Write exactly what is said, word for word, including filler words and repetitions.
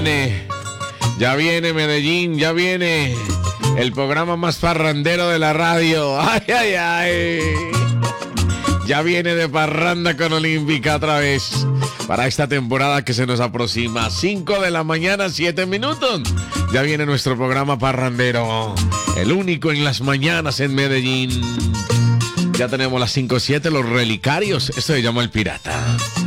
viene. Ya viene Medellín, ya viene el programa más parrandero de la radio. Ay, ay, ay. Ya viene de parranda con Olímpica otra vez. Para esta temporada que se nos aproxima. cinco de la mañana, siete minutos. Ya viene nuestro programa parrandero. El único en las mañanas en Medellín. Ya tenemos las cinco siete, los relicarios. Esto se llama El Pirata.